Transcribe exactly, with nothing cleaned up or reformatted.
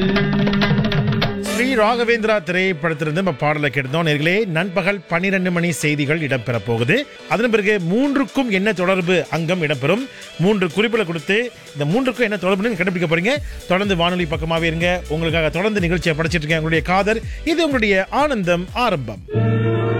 ஸ்ரீ ராகவேந்திரா திரைப்படத்திலிருந்து நம்ம பாடலை கேட்டோம். நேர்களே, நண்பகல் பன்னிரண்டு மணி செய்திகள் இடம்பெற போகுது. அதன் பிறகு மூன்றுக்கும் என்ன தொடர்பு அங்கம் இடம்பெறும். மூன்று குறிப்புகளை கொடுத்து இந்த மூன்றுக்கும் என்ன தொடர்புன்னு கண்டுபிடிக்க போறீங்க. தொடர்ந்து வானொலி பக்கமாவே இருங்க. உங்களுக்காக தொடர்ந்து நிகழ்ச்சியை படிச்சிட்டு இருக்கேன். உங்களுடைய காதர், இது உங்களுடைய ஆனந்தம் ஆரம்பம்.